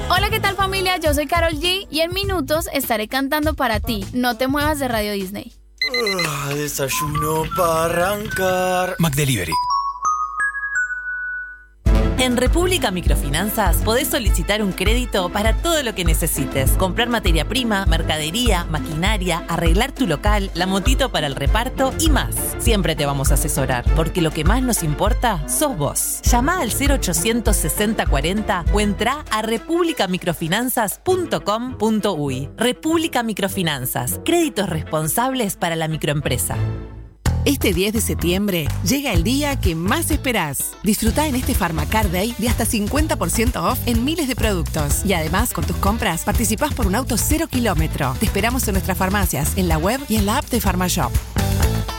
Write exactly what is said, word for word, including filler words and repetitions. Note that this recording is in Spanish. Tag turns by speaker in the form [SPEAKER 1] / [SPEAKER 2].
[SPEAKER 1] Hola, ¿qué tal familia? Yo soy Karol G y en minutos estaré cantando para ti. No te muevas de Radio Disney.
[SPEAKER 2] Uh, desayuno para arrancar.
[SPEAKER 3] McDelivery.
[SPEAKER 4] En República Microfinanzas podés solicitar un crédito para todo lo que necesites. Comprar materia prima, mercadería, maquinaria, arreglar tu local, la motito para el reparto y más. Siempre te vamos a asesorar, porque lo que más nos importa sos vos. Llama al cero ochocientos sesenta cuarenta o entrá a república microfinanzas punto com punto uy. República Microfinanzas, créditos responsables para la microempresa.
[SPEAKER 5] Este diez de septiembre llega el día que más esperás. Disfrutá en este Pharmacar Day de hasta cincuenta por ciento off en miles de productos. Y además, con tus compras, participás por un auto cero kilómetro. Te esperamos en nuestras farmacias, en la web y en la app de PharmaShop.